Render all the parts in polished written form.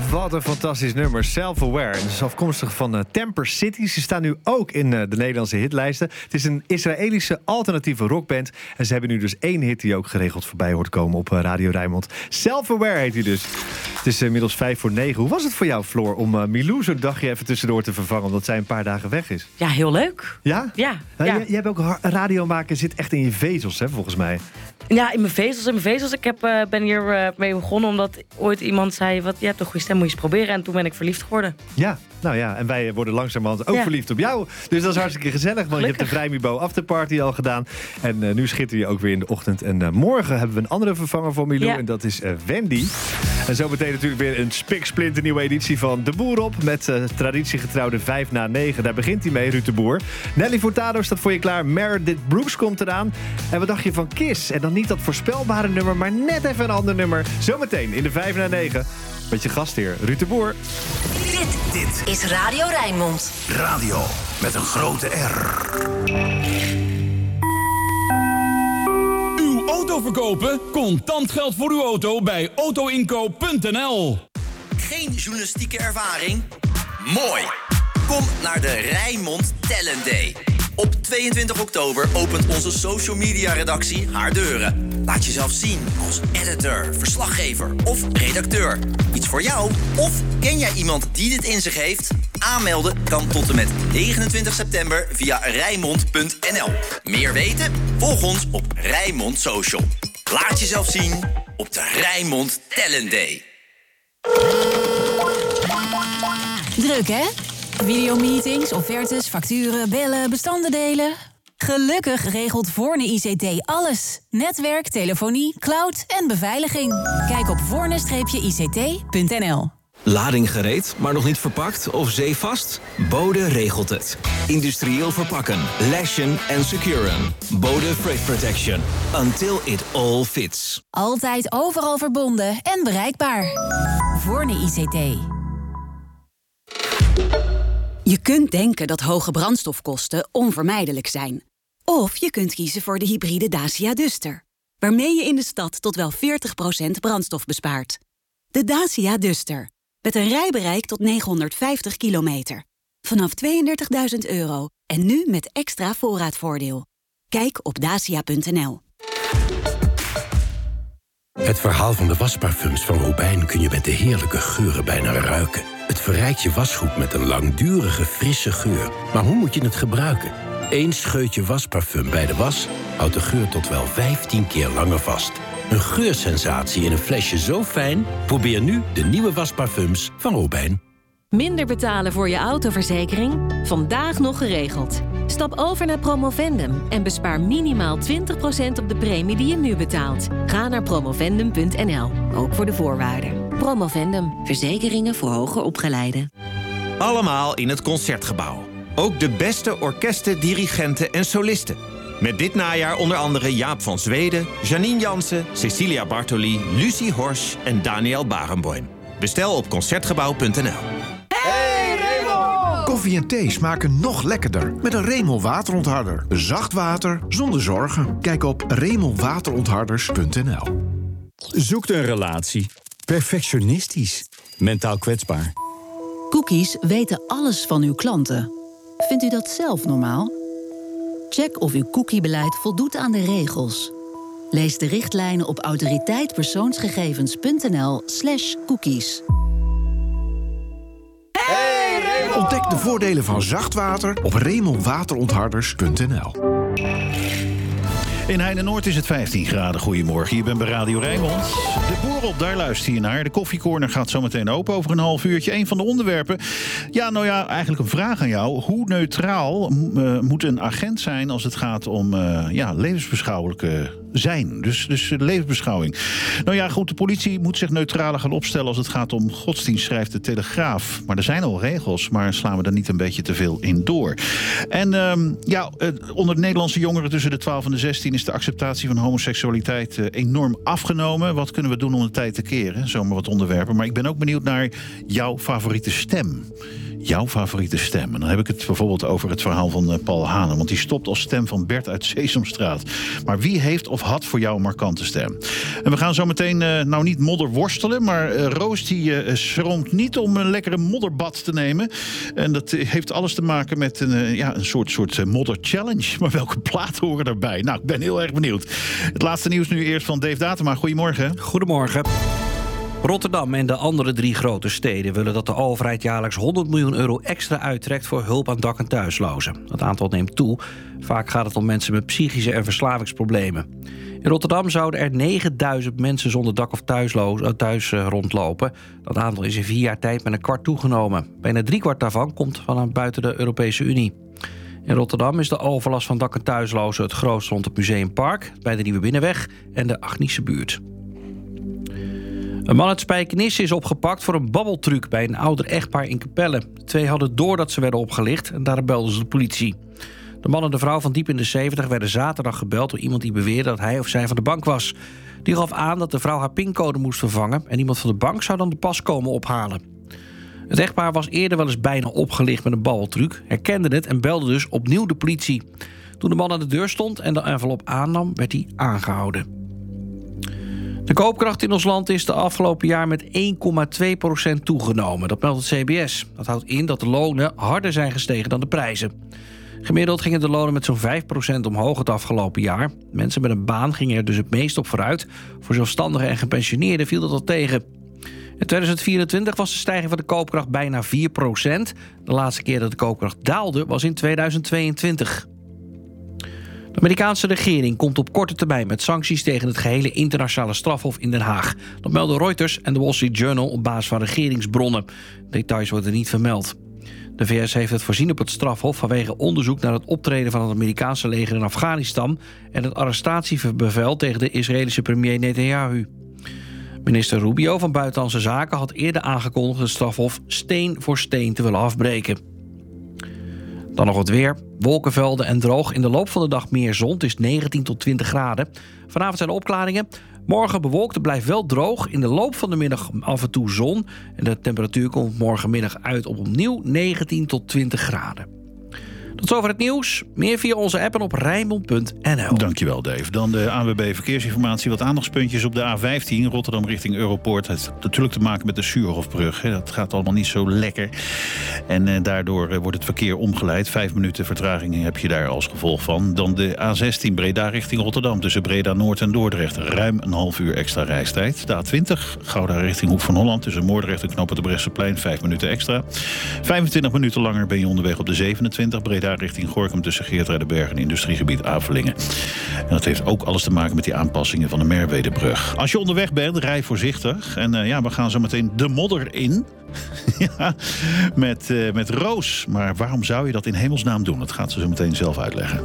Wat een fantastisch nummer. Self-Aware. Het is afkomstig van Temper City. Ze staan nu ook in de Nederlandse hitlijsten. Het is een Israëlische alternatieve rockband. En ze hebben nu dus 1 hit die ook geregeld voorbij hoort komen op Radio Rijnmond. Self-Aware heet hij dus. Het is inmiddels 8:55. Hoe was het voor jou, Floor, om Milou zo'n dagje even tussendoor te vervangen, omdat zij een paar dagen weg is? Ja, heel leuk. Ja? Ja. Jij hebt ook radio maken, zit echt in je vezels, hè, volgens mij. Ja, in mijn vezels. Ik ben hier mee begonnen omdat ooit iemand zei, je hebt een goede stem, moet je eens proberen. En toen ben ik verliefd geworden. Ja, nou ja, en wij worden langzamerhand ook verliefd op jou. Dus dat is hartstikke gezellig, want je hebt de Vrijmibo afterparty al gedaan. En nu schitter je ook weer in de ochtend. En morgen hebben we een andere vervanger voor Milou, en dat is Wendy. En zo meteen natuurlijk weer een spiksplinternieuwe editie van De Boer op. Met traditiegetrouwde 5 na 9. Daar begint hij mee, Ruud de Boer. Nelly Furtado staat voor je klaar. Meredith Brooks komt eraan. En wat dacht je van Kiss? En dan niet dat voorspelbare nummer, maar net even een ander nummer. Zometeen in de 5 na 9. Met je gastheer Ruud de Boer. Dit is Radio Rijnmond. Radio met een grote R. Uw auto verkopen? Contant geld voor uw auto bij autoinkoop.nl. Geen journalistieke ervaring? Mooi! Kom naar de Rijnmond Talent Day. Op 22 oktober opent onze social media redactie haar deuren. Laat jezelf zien als editor, verslaggever of redacteur. Iets voor jou? Of ken jij iemand die dit in zich heeft? Aanmelden kan tot en met 29 september via Rijnmond.nl. Meer weten? Volg ons op Rijnmond Social. Laat jezelf zien op de Rijnmond Talent Day. Druk, hè? Videomeetings, offertes, facturen, bellen, bestanden delen. Gelukkig regelt Voorne ICT alles. Netwerk, telefonie, cloud en beveiliging. Kijk op voorne-ict.nl. Lading gereed, maar nog niet verpakt of zeevast? Bode regelt het. Industrieel verpakken, lashen en securen. Bode Freight Protection. Until it all fits. Altijd overal verbonden en bereikbaar. Voorne ICT. Je kunt denken dat hoge brandstofkosten onvermijdelijk zijn. Of je kunt kiezen voor de hybride Dacia Duster, waarmee je in de stad tot wel 40% brandstof bespaart. De Dacia Duster, met een rijbereik tot 950 kilometer. Vanaf €32.000 en nu met extra voorraadvoordeel. Kijk op dacia.nl. Het verhaal van de wasparfums van Robijn kun je met de heerlijke geuren bijna ruiken. Het verrijkt je wasgoed met een langdurige, frisse geur. Maar hoe moet je het gebruiken? 1 scheutje wasparfum bij de was houdt de geur tot wel 15 keer langer vast. Een geursensatie in een flesje zo fijn? Probeer nu de nieuwe wasparfums van Robijn. Minder betalen voor je autoverzekering? Vandaag nog geregeld. Stap over naar Promovendum en bespaar minimaal 20% op de premie die je nu betaalt. Ga naar promovendum.nl, ook voor de voorwaarden. Promovendum, verzekeringen voor hoger opgeleiden. Allemaal in het Concertgebouw. Ook de beste orkesten, dirigenten en solisten. Met dit najaar onder andere Jaap van Zweden, Janine Jansen, Cecilia Bartoli, Lucie Horsch en Daniel Barenboim. Bestel op Concertgebouw.nl. Koffie en thee smaken nog lekkerder met een Remel waterontharder. Zacht water zonder zorgen. Kijk op remelwaterontharders.nl. Zoekt een relatie. Perfectionistisch. Mentaal kwetsbaar. Cookies weten alles van uw klanten. Vindt u dat zelf normaal? Check of uw cookiebeleid voldoet aan de regels. Lees de richtlijnen op autoriteitpersoonsgegevens.nl/cookies. Ontdek de voordelen van zacht water op remelwaterontharders.nl. In Heide-Noord is het 15 graden. Goedemorgen, je bent bij Radio Rijnmond. De Boer op, daar luister je naar. De koffiecorner gaat zo meteen open over een half uurtje. Een van de onderwerpen. Ja, nou ja, eigenlijk een vraag aan jou. Hoe neutraal moet een agent zijn als het gaat om levensbeschouwelijke zijn? Dus levensbeschouwing. Nou ja, goed, de politie moet zich neutraler gaan opstellen als het gaat om godsdienst, schrijft de Telegraaf. Maar er zijn al regels, maar slaan we er niet een beetje te veel in door? En onder de Nederlandse jongeren tussen de 12 en de 16 is de acceptatie van homoseksualiteit enorm afgenomen. Wat kunnen we doen om de tijd te keren? Zomaar wat onderwerpen. Maar ik ben ook benieuwd naar jouw favoriete stem. jouw favoriete stem. En dan heb ik het bijvoorbeeld over het verhaal van Paul Hanen. Want die stopt als stem van Bert uit Sesamstraat. Maar wie heeft of had voor jou een markante stem? En we gaan zo meteen nou niet modder worstelen. Maar Roos die schroomt niet om een lekkere modderbad te nemen. En dat heeft alles te maken met een soort modder challenge. Maar welke platen horen daarbij? Nou, ik ben heel erg benieuwd. Het laatste nieuws nu eerst van Dave Datema. Goedemorgen. Goedemorgen. Rotterdam en de andere 3 grote steden willen dat de overheid jaarlijks 100 miljoen euro extra uittrekt voor hulp aan dak- en thuislozen. Het aantal neemt toe. Vaak gaat het om mensen met psychische en verslavingsproblemen. In Rotterdam zouden er 9000 mensen zonder dak of thuis rondlopen. Dat aantal is in 4 jaar tijd met een kwart toegenomen. Bijna 3/4 daarvan komt van buiten de Europese Unie. In Rotterdam is de overlast van dak- en thuislozen het grootst rond het Museumpark, bij de Nieuwe Binnenweg en de Agnische buurt. Een man uit Spijkenisse is opgepakt voor een babbeltruc bij een ouder echtpaar in Capelle. De 2 hadden door dat ze werden opgelicht en daarom belden ze de politie. De man en de vrouw van diep in de 70 werden zaterdag gebeld door iemand die beweerde dat hij of zij van de bank was. Die gaf aan dat de vrouw haar pincode moest vervangen en iemand van de bank zou dan de pas komen ophalen. Het echtpaar was eerder wel eens bijna opgelicht met een babbeltruc, herkende het en belde dus opnieuw de politie. Toen de man aan de deur stond en de envelop aannam, werd hij aangehouden. De koopkracht in ons land is de afgelopen jaar met 1,2% toegenomen. Dat meldt het CBS. Dat houdt in dat de lonen harder zijn gestegen dan de prijzen. Gemiddeld gingen de lonen met zo'n 5% omhoog het afgelopen jaar. Mensen met een baan gingen er dus het meest op vooruit. Voor zelfstandigen en gepensioneerden viel dat al tegen. In 2024 was de stijging van de koopkracht bijna 4%. De laatste keer dat de koopkracht daalde was in 2022. De Amerikaanse regering komt op korte termijn met sancties tegen het gehele internationale strafhof in Den Haag. Dat melden Reuters en de Wall Street Journal op basis van regeringsbronnen. Details worden niet vermeld. De VS heeft het voorzien op het strafhof vanwege onderzoek naar het optreden van het Amerikaanse leger in Afghanistan en het arrestatiebevel tegen de Israëlische premier Netanyahu. Minister Rubio van Buitenlandse Zaken had eerder aangekondigd het strafhof steen voor steen te willen afbreken. Dan nog het weer. Wolkenvelden en droog. In de loop van de dag meer zon. Het is 19 tot 20 graden. Vanavond zijn er opklaringen. Morgen bewolkt, het blijft wel droog. In de loop van de middag af en toe zon. En de temperatuur komt morgenmiddag uit op opnieuw 19 tot 20 graden. Tot zover het nieuws. Meer via onze app en op Rijnmond.nl. Dankjewel, Dave. Dan de ANWB Verkeersinformatie. Wat aandachtspuntjes op de A15. Rotterdam richting Europoort. Het heeft natuurlijk te maken met de Suurhofbrug. Dat gaat allemaal niet zo lekker. En daardoor wordt het verkeer omgeleid. 5 minuten vertraging heb je daar als gevolg van. Dan de A16 Breda richting Rotterdam. Tussen Breda Noord en Dordrecht. Ruim een half uur extra reistijd. De A20 Gouda richting Hoek van Holland. Tussen Moordrecht en Knoppen de Brechtseplein. 5 minuten extra. 25 minuten langer ben je onderweg op de 27 Breda richting Gorinchem tussen Geertruidenberg en industriegebied Avelingen. En dat heeft ook alles te maken met die aanpassingen van de Merwedebrug. Als je onderweg bent, rij voorzichtig. En we gaan zo meteen de modder in. Ja, met Roos. Maar waarom zou je dat in hemelsnaam doen? Dat gaat ze zo meteen zelf uitleggen.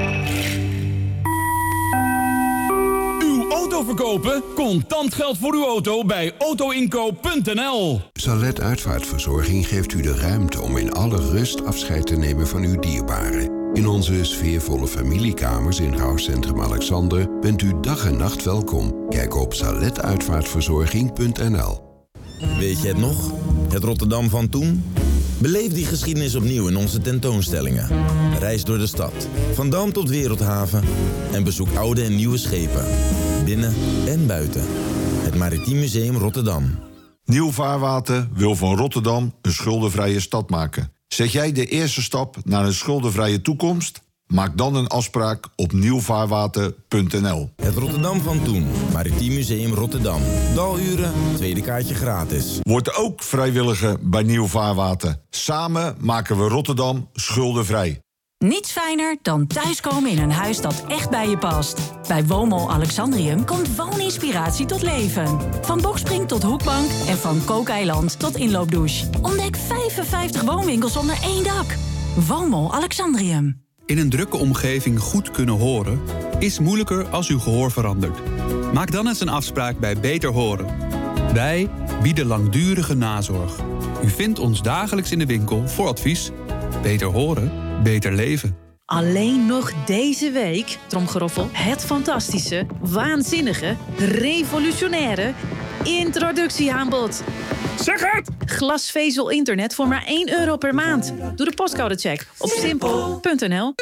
Auto verkopen? Contant geld voor uw auto bij autoinkoop.nl. Salet Uitvaartverzorging geeft u de ruimte om in alle rust afscheid te nemen van uw dierbaren. In onze sfeervolle familiekamers in Rouwcentrum Alexander bent u dag en nacht welkom. Kijk op saletuitvaartverzorging.nl. Weet je het nog? Het Rotterdam van toen? Beleef die geschiedenis opnieuw in onze tentoonstellingen. Reis door de stad, van Dam tot Wereldhaven en bezoek oude en nieuwe schepen. Binnen en buiten. Het Maritiem Museum Rotterdam. Nieuw Vaarwater wil van Rotterdam een schuldenvrije stad maken. Zet jij de eerste stap naar een schuldenvrije toekomst? Maak dan een afspraak op nieuwvaarwater.nl. Het Rotterdam van toen. Maritiem Museum Rotterdam. Daluren, tweede kaartje gratis. Word ook vrijwilliger bij Nieuw Vaarwater. Samen maken we Rotterdam schuldenvrij. Niets fijner dan thuiskomen in een huis dat echt bij je past. Bij Woonmol Alexandrium komt wooninspiratie tot leven. Van bokspring tot hoekbank en van kookeiland tot inloopdouche. Ontdek 55 woonwinkels onder één dak. Woonmol Alexandrium. In een drukke omgeving goed kunnen horen is moeilijker als uw gehoor verandert. Maak dan eens een afspraak bij Beter Horen. Wij bieden langdurige nazorg. U vindt ons dagelijks in de winkel voor advies. Beter horen, beter leven. Alleen nog deze week, tromgeroffel, het fantastische, waanzinnige, revolutionaire, Introductieaanbod. Zeg het! Glasvezel internet voor maar €1 per maand. Doe de postcodecheck op simpel.nl.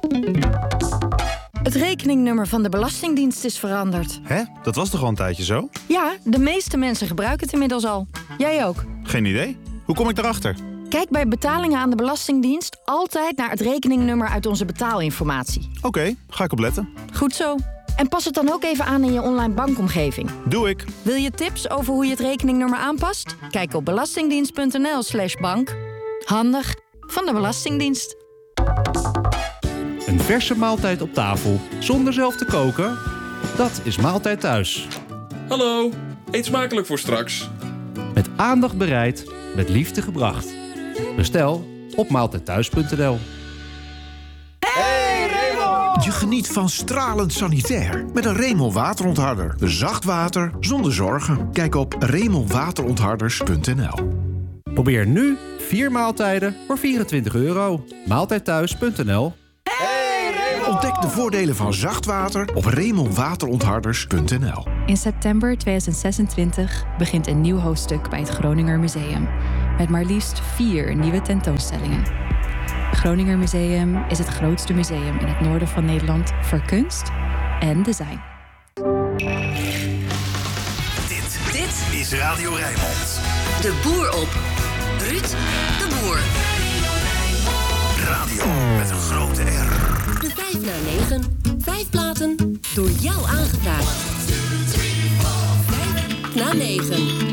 Het rekeningnummer van de Belastingdienst is veranderd. Hè? Dat was toch al een tijdje zo? Ja, de meeste mensen gebruiken het inmiddels al. Jij ook. Geen idee. Hoe kom ik daarachter? Kijk bij betalingen aan de Belastingdienst altijd naar het rekeningnummer uit onze betaalinformatie. Oké, ga ik op letten. Goed zo. En pas het dan ook even aan in je online bankomgeving. Doe ik. Wil je tips over hoe je het rekeningnummer aanpast? Kijk op belastingdienst.nl/bank. Handig van de Belastingdienst. Een verse maaltijd op tafel, zonder zelf te koken? Dat is Maaltijd Thuis. Hallo, eet smakelijk voor straks. Met aandacht bereid, met liefde gebracht. Bestel op maaltijdthuis.nl. Je geniet van stralend sanitair met een Remel waterontharder. Zacht water zonder zorgen. Kijk op remelwaterontharders.nl. Probeer nu 4 maaltijden voor €24. Maaltijdthuis.nl. Ontdek de voordelen van zacht water op remelwaterontharders.nl. In september 2026 begint een nieuw hoofdstuk bij het Groninger Museum. Met maar liefst 4 nieuwe tentoonstellingen. Het Groninger Museum is het grootste museum in het noorden van Nederland voor kunst en design. Dit is Radio Rijnmond. De Boer op. Ruud de Boer. Radio met een grote R. De 5 na 9. 5 platen door jou aangevraagd. 5 na 9.